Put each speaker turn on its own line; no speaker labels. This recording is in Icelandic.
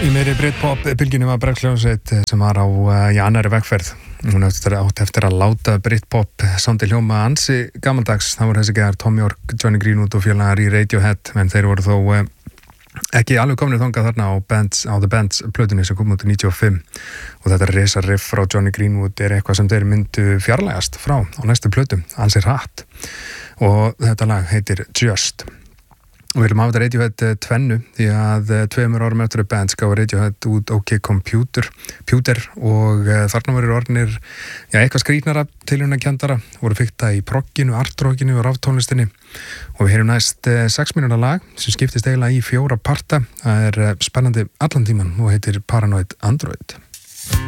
Í meiri Britpop-bylgjunni var Brekkhljómsveit sem var á annarri vegferð. Hún átt eftir að láta Britpop soundið hljóma ansi gamaldags. Það voru þessi gæðar Tom York, Johnny Greenwood og félagar í Radiohead, en þeir voru þó ekki alveg komnir þangað þarna á The Bands plötunni sem kom út í 95. Og þetta risa riff frá Johnny Greenwood eitthvað sem þeir myndu fjarlægast frá á næstu plötu, ansi hratt. Og þetta lag heitir Just. Og við viljum hafa þetta Radiohead tvennu því að 2 árum eftir að Bands gáði Radiohead út OK Computer og þarna voru orðnir eitthvað skrýtnara tilraunakendara, voru fikta í progginu, artrockinu og raftónlistinni og við heyrum næst 6 mínútna lag sem skiptist eiginlega í 4 parta. Það spennandi allan tíman og heitir Paranoid Android.